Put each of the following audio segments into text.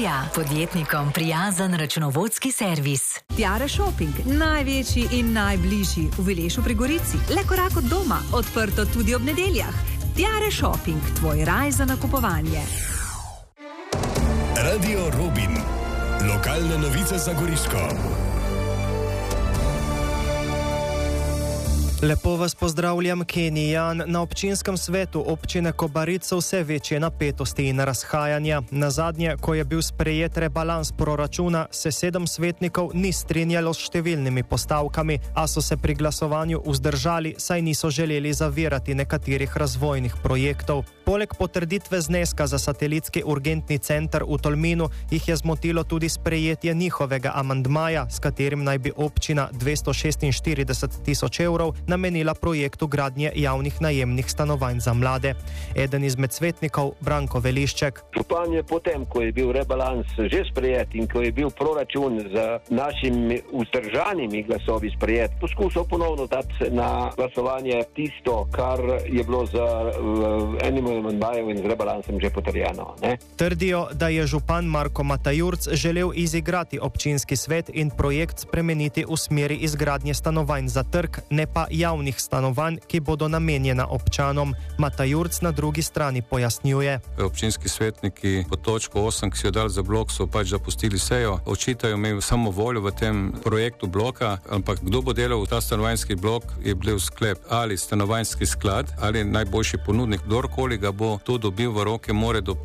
Tja, podjetnikom prijazen računovodski servis. Tiare Shopping, največji in najbližji v Vilešu pri Gorici. Le korak od doma, odprto tudi ob nedeljah. Tiare Shopping, tvoj raj za nakupovanje. Radio Robin. Lokalne novice za Goriško. Lepo vas pozdravljam, Kenijan. Na občinskem svetu občine Kobarid so vse večje napetosti in razhajanja. Nazadnje, ko je bil sprejet rebalans proračuna, se 7 svetnikov ni strinjalo s številnimi postavkami, a so se pri glasovanju vzdržali, saj niso želeli zavirati nekaterih razvojnih projektov. Poleg potrditve zneska za satelitski urgentni center v Tolminu jih je zmotilo tudi sprejetje njihovega amandmaja, s katerim naj bi občina 246 tisoč evrov namenila projektu gradnje javnih najemnih stanovanj za mlade. Eden izmed svetnikov, Branko Velišček. Župan je potem, ko je bil rebalans že sprejet in ko je bil proračun z našimi vzdržanimi glasovi sprejet, poskušal ponovno dati na glasovanje tisto, kar je bilo z enim amandmajem in z rebalansom že potrjeno. Trdijo, da je župan Marko Matajurc želel izigrati občinski svet in projekt spremeniti v smeri izgradnje stanovanj za trg, ne pa javnih stanovanj, ki bodo namenjena občanom. Matajurc na drugi strani pojasnjuje. Občinski svetniki pod točko 8, ki so jo dali za blok, so pač zapustili sejo. Očitajo mi samo voljo v tem projektu bloka, ampak kdo bo delal v ta stanovanjski blok, je bil sklep ali stanovanjski sklad ali najboljši ponudnik. Kdorkoli ga bo to dobil v roke, more do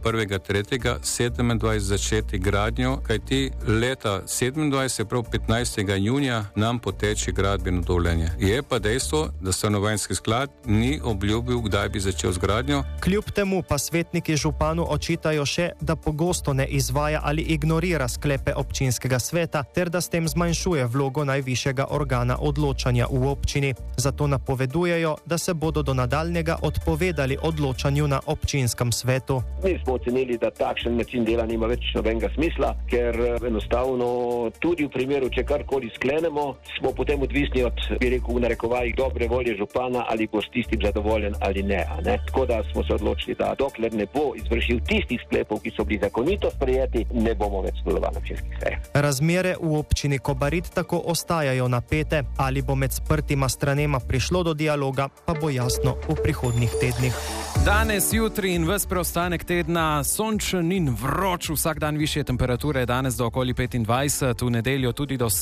1.3.27 začeti gradnjo, kajti leta 27, prav 15. junija, nam poteče gradbeno dovoljenje. Je pa dejstvo, da stanovanjski sklad ni obljubil, kdaj bi začel z gradnjo. Kljub temu pa svetniki županu očitajo še, da pogosto ne izvaja ali ignorira sklepe občinskega sveta, ter da s tem zmanjšuje vlogo najvišjega organa odločanja v občini. Zato napovedujejo, da se bodo do nadaljnjega odpovedali odločanju na občinskem svetu. Mi smo ocenili, da takšen način dela nima več nobenega smisla, ker enostavno tudi v primeru, če karkoli sklenemo, smo potem odvisni od, bi rekel, v narekovajih dobre volje župana, ali bo s tistim zadovoljen ali ne. Tako da smo se odločili, da dokler ne bo izvršil tistih sklepov, ki so bili zakonito sprejeti, ne bomo več sodelovali na občinskih sejah. Razmere v občini Kobarid tako ostajajo napete. Ali bo med sprtima stranema prišlo do dialoga, pa bo jasno v prihodnjih tednih. Danes, jutri in ves preostanek tedna sončen in vroč, vsak dan višje temperature, danes do okoli 25, v nedeljo tudi do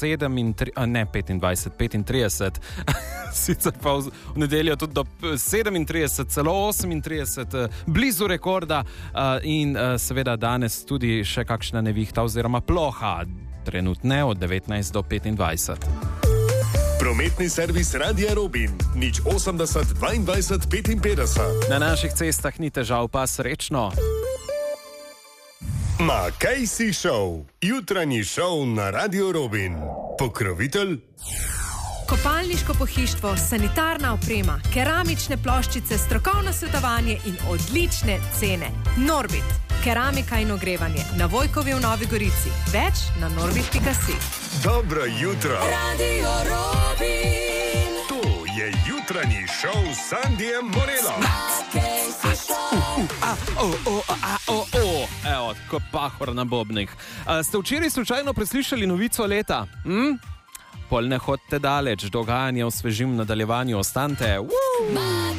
35, sicer pa v nedeljo tudi do 37, celo 38, blizu rekorda in seveda danes tudi še kakšna nevihta oziroma ploha, trenutne od 19 do 25. Prometni servis Radia Robin, 080 22 55. Na naših cestah ni težav, pa srečno. Makejsi Show, jutranji šov na Radio Robin. Pokrovitelj Kopalniško pohištvo, sanitarna oprema, keramične ploščice, strokovno svetovanje in odlične cene. Norbit, keramika in ogrevanje, na Vojkovi v Novi Gorici. Več na norbit.si. Dobro jutro. Radio Robin. To je jutranji šov s Sandijem Morelom. Evo, ko pahor na bobnih. Ste včeraj slučajno preslišali novico leta? Pol ne hodite daleč, dogajanje v svežim nadaljevanju, ostanite.